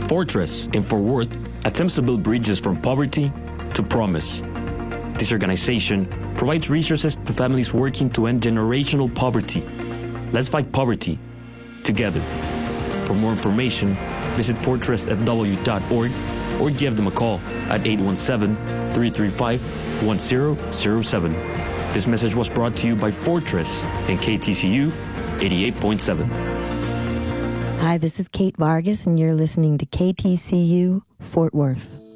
Fortress in Fort Worth attempts to build bridges from poverty to promise. This organization provides resources to families working to end generational poverty. Let's fight poverty together. For more information, visit fortressfw.org or give them a call at 817-335-1007. This message was brought to you by Fortress and KTCU 88.7. Hi, this is Kate Vargas, and you're listening to KTCU Fort Worth.